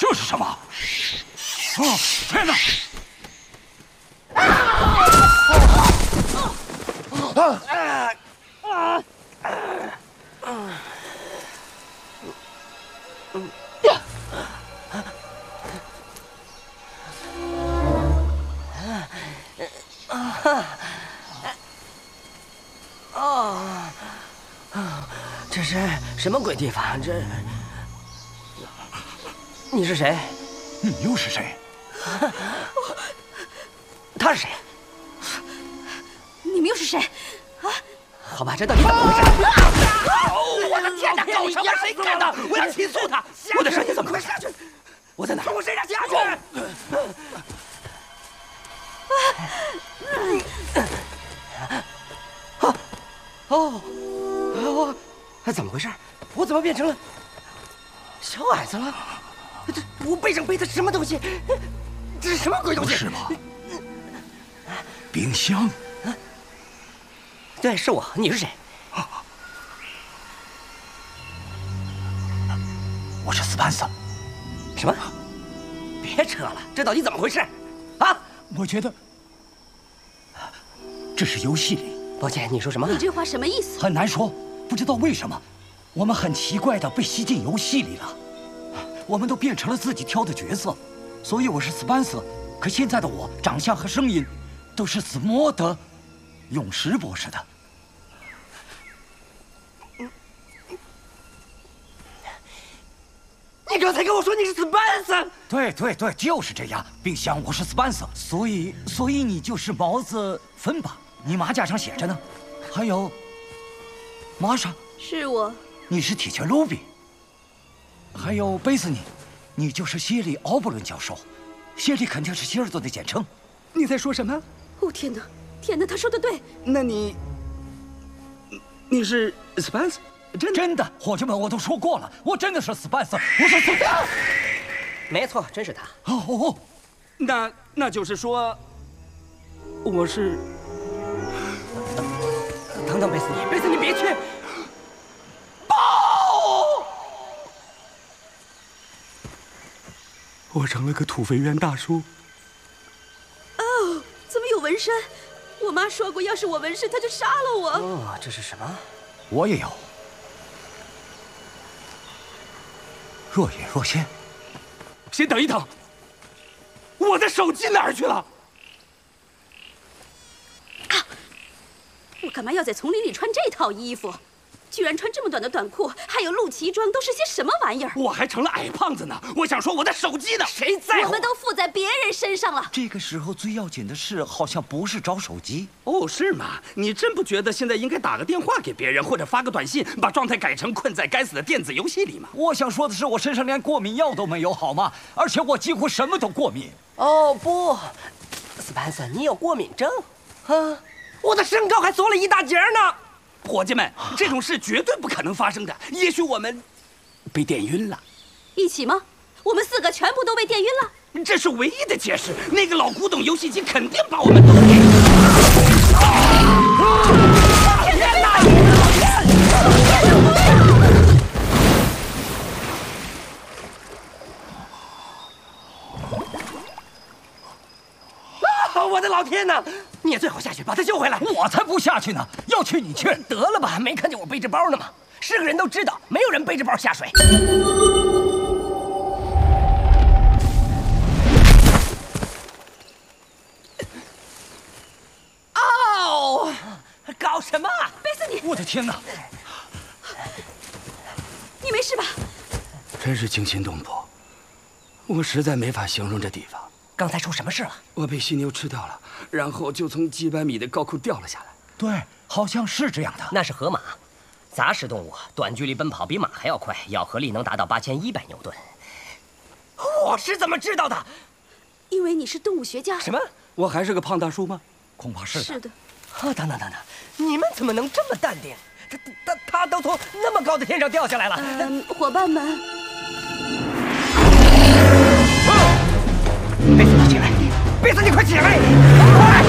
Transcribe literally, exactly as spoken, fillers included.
这是什么？哦，天哪！啊！啊！啊！啊！嗯。啊！哦，这是什么鬼地方？这，你是谁？ 你又是谁？ 他是谁？ 你们又是谁？啊？ 好吧，这到底怎么回事？啊！我的天哪！搞什么？谁干的？我要起诉他！我的身体怎么回事？我在哪？从我身上下去！啊！哦，我怎么回事？我怎么变成了小矮子了？这我背上背的什么东西？这是什么鬼东西？ 是吗？冰箱。 啊，对，是我。你是谁？ 我是斯潘瑟。 什么？别扯了，这到底怎么回事？啊！ 我觉得这是游戏里。 抱歉，你说什么？ 你这话什么意思？ 很难说，不知道为什么，我们很奇怪的被吸进游戏里了。我们都变成了自己挑的角色，所以我是斯潘瑟。可现在的我，长相和声音都是紫莫德永石博士的。 你刚才跟我说你是斯潘瑟。 对对对，就是这样。冰箱，我是斯潘瑟，所以所以你就是毛子芬吧？你马甲上写着呢。还有，玛莎， 是我。 你是铁拳卢比。还有贝斯尼，你就是谢利奥布伦教授。谢利肯定是希尔顿的简称。 你在说什么？ 哦天哪，天哪，他说的对。 那你，你是斯潘瑟？真的？ 真的，伙计们，我都说过了，我真的是斯潘瑟，我是斯潘。 没错，真是他。 哦哦哦， 那那就是说，我是。 等等，贝斯尼，贝斯尼，别去！报！ 我成了个土肥圆大叔。 哦，怎么有纹身？我妈说过，要是我纹身，她就杀了我。 哦，这是什么？ 我也有。若隐若现。 先等一等，我的手机哪儿去了？ 啊！我干嘛要在丛林里穿这套衣服？居然穿这么短的短裤，还有露脐装，都是些什么玩意儿？ 我还成了矮胖子呢！我想说我的手机呢？ 谁在乎？ 我们都附在别人身上了。 这个时候最要紧的事，好像不是找手机。 哦，是吗？你真不觉得现在应该打个电话给别人，或者发个短信，把状态改成困在该死的电子游戏里吗？ 我想说的是，我身上连过敏药都没有，好吗？而且我几乎什么都过敏。 哦不，斯潘瑟，你有过敏症？啊，我的身高还缩了一大截呢。 伙计们，这种事绝对不可能发生的。也许我们被电晕了。 一起吗？我们四个全部都被电晕了。 这是唯一的解释。那个老古董游戏机肯定把我们都给…… 天哪！啊！我的老天哪！你也最好下去把他救回来。 我才不下去呢！要去你去。 得了吧，没看见我背着包呢吗？是个人都知道，没有人背着包下水。哦，搞什么？ 贝斯尼！ 我的天哪！ 你没事吧？ 真是惊心动魄，我实在没法形容这地方。 刚才出什么事了？ 我被犀牛吃掉了，然后就从几百米的高空掉了下来。 对，好像是这样的。 那是河马，杂食动物，短距离奔跑比马还要快，咬合力能达到八千一百牛顿。我是怎么知道的？ 因为你是动物学家。 什么？ 我还是个胖大叔吗？ 恐怕是的。 是的。 啊，等等等等，你们怎么能这么淡定？他他他都从那么高的天上掉下来了。 嗯，伙伴们。 贝斯，你起来！贝斯，你快起来！快！